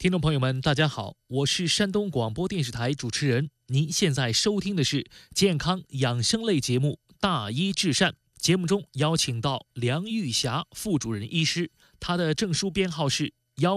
听众朋友们，大家好，我是山东广播电视台主持人。您现在收听的是健康养生类节目《大医治善》。节目中邀请到梁玉霞副主任医师，她的证书编号是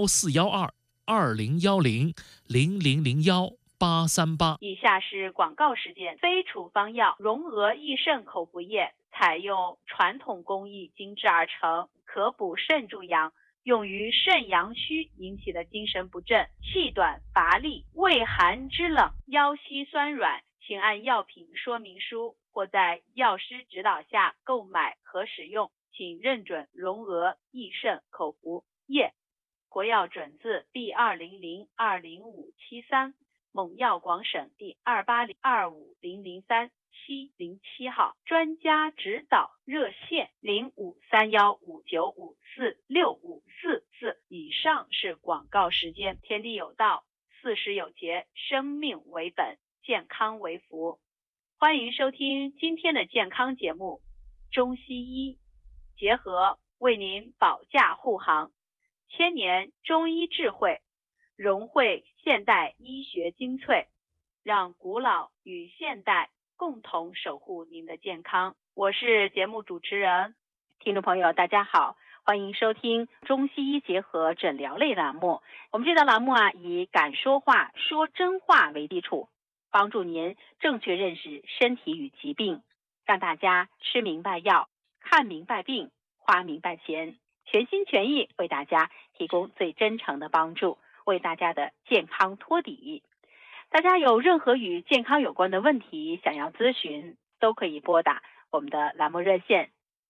14122010001838。 以下是广告时间。非处方药荣额益肾口服液，采用传统工艺精制而成，可补肾助阳，用于肾阳虚引起的精神不振、气短乏力、畏寒肢冷、腰膝酸软，请按药品说明书或在药师指导下购买和使用，请认准荣额益肾口服液，国药准字 B200205737，蒙药广省第28025003707号，专家指导热线053159546544。以上是广告时间。天地有道，40有节，生命为本，健康为福。欢迎收听今天的健康节目，中西医结合为您保驾护航，千年中医智慧融汇现代医学精粹，让古老与现代共同守护您的健康。我是节目主持人，听众朋友大家好，欢迎收听中西医结合诊疗类栏目。我们这档栏目以敢说话、说真话为基础，帮助您正确认识身体与疾病，让大家吃明白药、看明白病、花明白钱，全心全意为大家提供最真诚的帮助，为大家的健康托底。大家有任何与健康有关的问题想要咨询，都可以拨打我们的栏目热线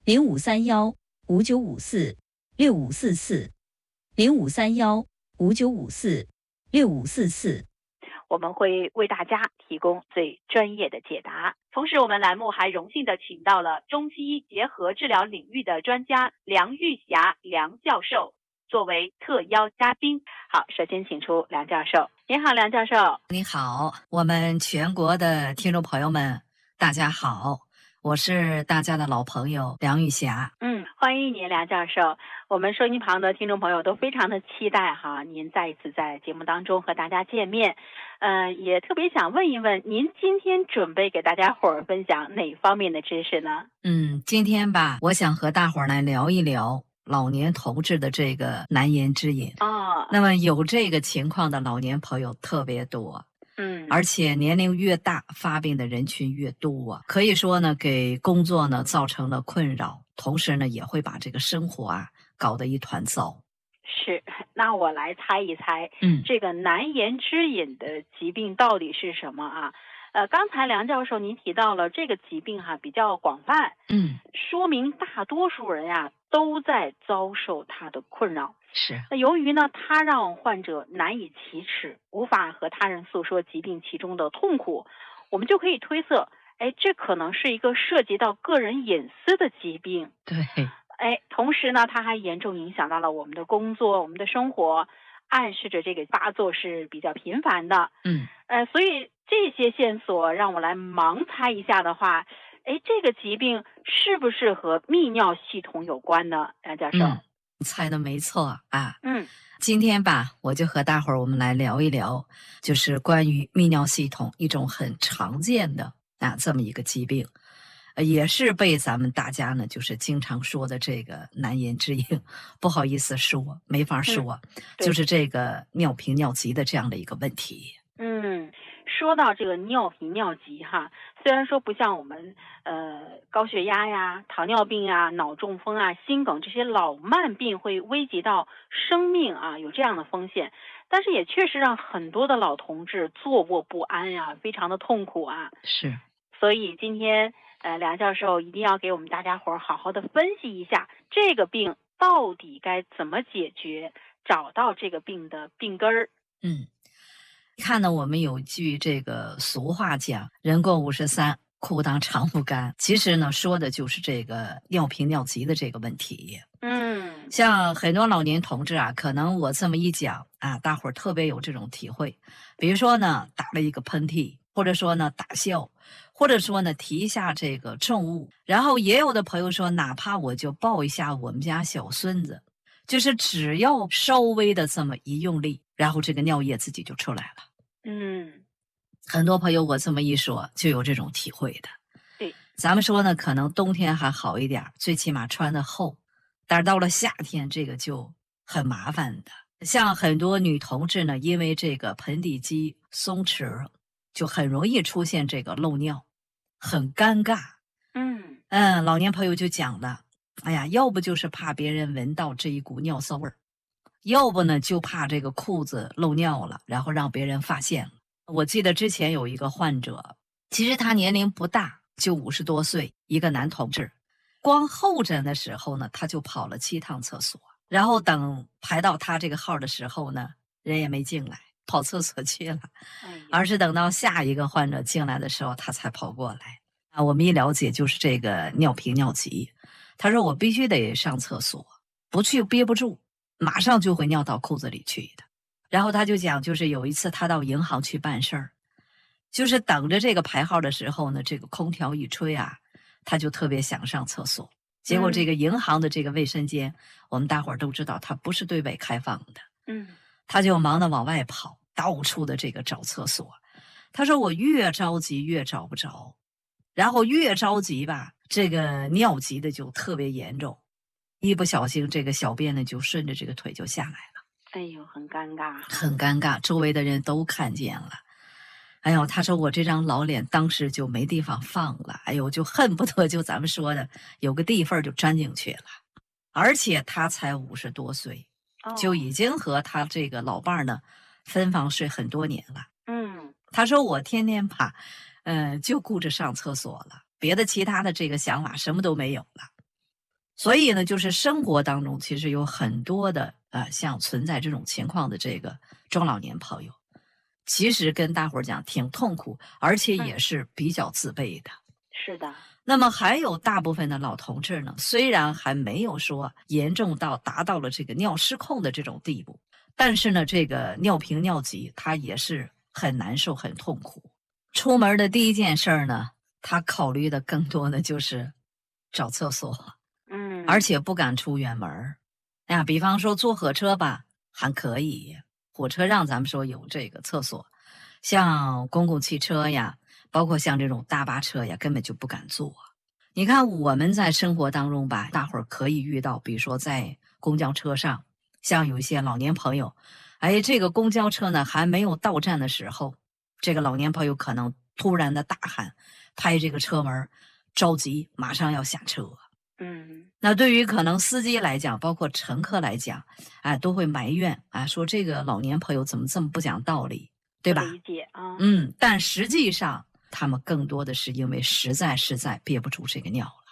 053159546544，053159546544， 我们会为大家提供最专业的解答。同时，我们栏目还荣幸的请到了中西医结合治疗领域的专家梁玉霞梁教授作为特邀嘉宾。好，首先请出梁教授。您好，梁教授。 你好，我们全国的听众朋友们，大家好，我是大家的老朋友梁玉霞。 欢迎您，梁教授。我们收音旁的听众朋友都非常的期待您再一次在节目当中和大家见面。也特别想问一问，您今天准备给大家伙儿分享哪方面的知识呢？ 今天吧，我想和大伙儿来聊一聊老年同志的这个难言之隐。那么有这个情况的老年朋友特别多。而且年龄越大，发病的人群越多，可以说呢，给工作呢造成了困扰，同时呢，也会把这个生活搞得一团糟。 是，那我来猜一猜，这个难言之隐的疾病到底是什么刚才梁教授您提到了这个疾病比较广泛，说明大多数人都在遭受它的困扰。 是。 那由于呢，它让患者难以启齿，无法和他人诉说疾病其中的痛苦，我们就可以推测，这可能是一个涉及到个人隐私的疾病。 对。 同时呢，它还严重影响到了我们的工作、我们的生活，暗示着这个发作是比较频繁的。所以这些线索让我来盲猜一下的话，这个疾病是不是和泌尿系统有关呢？梁教授。 猜的没错今天吧，我就和大伙儿我们来聊一聊，就是关于泌尿系统一种很常见的这么一个疾病，也是被咱们大家呢就是经常说的这个难言之隐，不好意思说，没法说，就是这个尿频尿急的这样的一个问题。 说到这个尿频尿急虽然说不像我们高血压呀、糖尿病脑中风心梗这些老慢病会危及到生命有这样的风险，但是也确实让很多的老同志坐卧不安非常的痛苦是。 所以今天梁教授一定要给我们大家伙好好的分析一下这个病到底该怎么解决，找到这个病的病根儿。 看呢，我们有句这个俗话讲，人过53，裤裆长不干。其实呢，说的就是这个尿频尿急的这个问题。像很多老年同志可能我这么一讲大伙儿特别有这种体会。比如说呢，打了一个喷嚏，或者说呢打笑，或者说呢提一下这个重物，然后也有的朋友说，哪怕我就抱一下我们家小孙子，就是只要稍微的这么一用力， 然后这个尿液自己就出来了。很多朋友我这么一说就有这种体会的。 对， 咱们说呢，可能冬天还好一点，最起码穿得厚，但是到了夏天这个就很麻烦的。像很多女同志呢，因为这个盆底肌松弛，就很容易出现这个漏尿，很尴尬。老年朋友就讲了，哎呀，要不就是怕别人闻到这一股尿骚味儿，要不呢就怕这个裤子漏尿了，然后让别人发现了。我记得之前有一个患者，其实他年龄不大，就50多岁，一个男同志，光候诊的时候呢，他就跑了7趟厕所，然后等排到他这个号的时候呢，人也没进来，跑厕所去了，而是等到下一个患者进来的时候，他才跑过来。我们一了解就是这个尿频尿急，他说我必须得上厕所，不去憋不住，马上就会尿到裤子里去的。然后他就讲，就是有一次他到银行去办事儿，就是等着这个排号的时候呢，这个空调一吹啊，他就特别想上厕所。结果这个银行的这个卫生间，我们大伙儿都知道它不是对外开放的，他就忙得往外跑，到处的这个找厕所。他说我越着急越找不着，然后越着急吧，这个尿急的就特别严重，一不小心这个小便呢就顺着这个腿就下来了。 哎呦，很尴尬， 很尴尬，周围的人都看见了。哎呦，他说我这张老脸当时就没地方放了，哎呦，就恨不得就咱们说的有个地缝就钻进去了。而且他才50多岁，就已经和他这个老伴儿呢分房睡很多年了。他说我天天吧，就顾着上厕所了，别的其他的这个想法什么都没有了。所以呢，就是生活当中其实有很多的像存在这种情况的这个中老年朋友，其实跟大伙儿讲挺痛苦，而且也是比较自卑的。 是的。 那么还有大部分的老同志呢，虽然还没有说严重到达到了这个尿失控的这种地步，但是呢，这个尿频尿急他也是很难受很痛苦。出门的第一件事呢，他考虑的更多的就是找厕所。而且不敢出远门。比方说坐火车吧，还可以，火车上咱们说有这个厕所，像公共汽车呀，包括像这种大巴车呀，根本就不敢坐。你看我们在生活当中吧，大伙儿可以遇到，比如说在公交车上，像有一些老年朋友，这个公交车呢还没有到站的时候，这个老年朋友可能突然的大喊，拍这个车门，着急马上要下车。那对于可能司机来讲，包括乘客来讲，都会埋怨说这个老年朋友怎么这么不讲道理，对吧？ 理解啊。 但实际上他们更多的是因为实在憋不住这个尿了。